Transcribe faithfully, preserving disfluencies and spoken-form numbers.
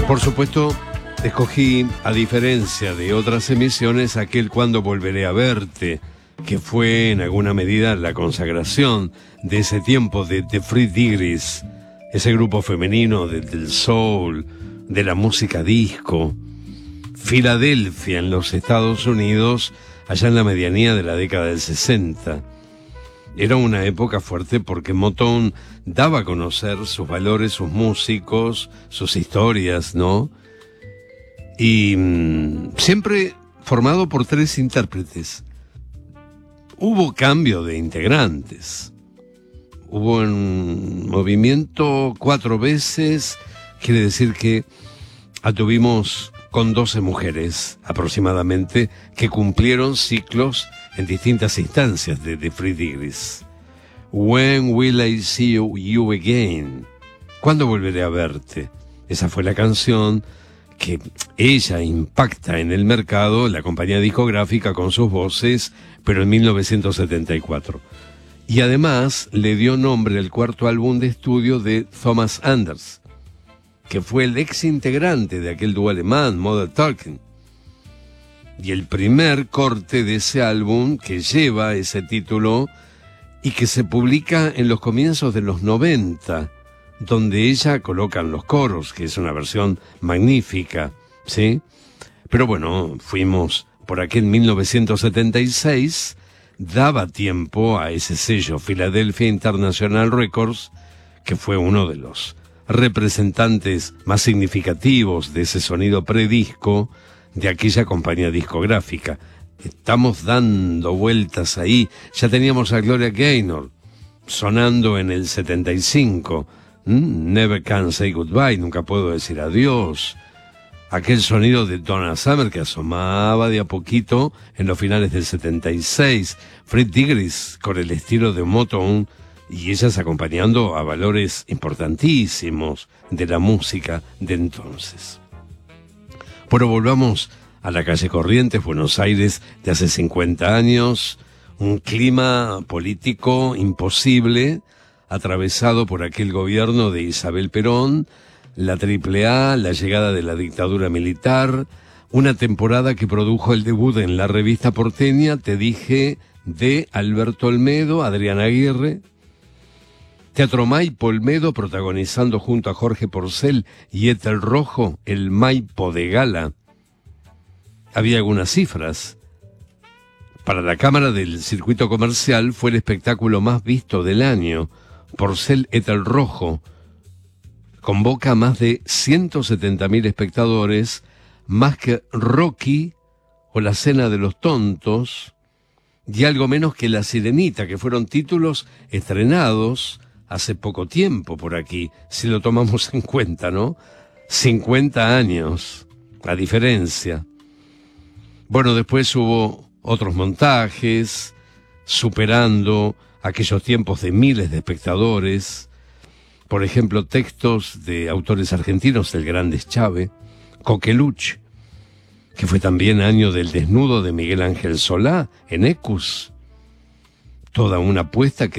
Por supuesto, escogí, a diferencia de otras emisiones, aquel Cuando Volveré a Verte, que fue en alguna medida la consagración de ese tiempo de The Three Degrees, ese grupo femenino de, del soul, de la música disco. Filadelfia, en los Estados Unidos, allá en la medianía de la década del sesenta. Era una época fuerte porque Motown daba a conocer sus valores, sus músicos, sus historias, ¿no? Y mmm, siempre formado por tres intérpretes. Hubo cambio de integrantes. Hubo un movimiento cuatro veces, quiere decir que tuvimos con doce mujeres aproximadamente que cumplieron ciclos en distintas instancias de The Three Degrees. When Will I See You, you Again? ¿Cuándo volveré a verte? Esa fue la canción que ella impacta en el mercado, la compañía discográfica con sus voces, pero en mil novecientos setenta y cuatro. Y además le dio nombre al cuarto álbum de estudio de Thomas Anders, que fue el ex integrante de aquel dúo alemán, Mother Talking. Y el primer corte de ese álbum que lleva ese título y que se publica en los comienzos de los noventa, donde ella coloca en los coros, que es una versión magnífica, ¿sí? Pero bueno, fuimos por aquel mil novecientos setenta y seis, daba tiempo a ese sello Philadelphia International Records, que fue uno de los representantes más significativos de ese sonido predisco de aquella compañía discográfica. Estamos dando vueltas ahí. Ya teníamos a Gloria Gaynor sonando en el setenta y cinco. ¿Mm? Never Can Say Goodbye, nunca puedo decir adiós. Aquel sonido de Donna Summer que asomaba de a poquito en los finales del setenta y seis. Fred Degrees con el estilo de Motown y ellas acompañando a valores importantísimos de la música de entonces. Pero volvamos a la calle Corrientes, Buenos Aires, de hace cincuenta años, un clima político imposible, atravesado por aquel gobierno de Isabel Perón, la Triple A, la llegada de la dictadura militar, una temporada que produjo el debut en la revista porteña, te dije, de Alberto Olmedo, Adriana Aguirre, Teatro Maipo Olmedo protagonizando junto a Jorge Porcel y Ethel Rojo el Maipo de Gala. Había algunas cifras. Para la cámara del circuito comercial fue el espectáculo más visto del año. Porcel Ethel Rojo convoca a más de ciento setenta mil espectadores, más que Rocky o La Cena de los Tontos, y algo menos que La Sirenita, que fueron títulos estrenados hace poco tiempo por aquí, si lo tomamos en cuenta, ¿no? cincuenta años, la diferencia. Bueno, después hubo otros montajes, superando aquellos tiempos de miles de espectadores. Por ejemplo, textos de autores argentinos, el gran Deschave, Coqueluche, que fue también año del desnudo de Miguel Ángel Solá en Ecus. Toda una apuesta que